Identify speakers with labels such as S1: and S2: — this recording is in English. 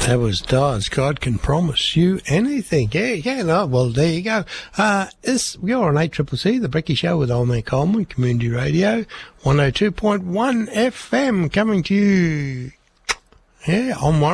S1: That was Daz. God can promise you anything. Yeah, no, well, there you go. You're on 8CCC, The Brekkie Show with Old Man Coleman, Community Radio, 102.1 FM, coming to you, on